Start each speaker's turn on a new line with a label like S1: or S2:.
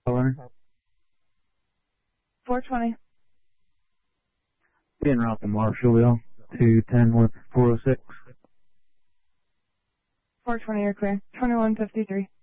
S1: Leonard.
S2: 420.
S1: Being route to Marshallville, 210 with 406.
S2: 420, you're clear. 2153.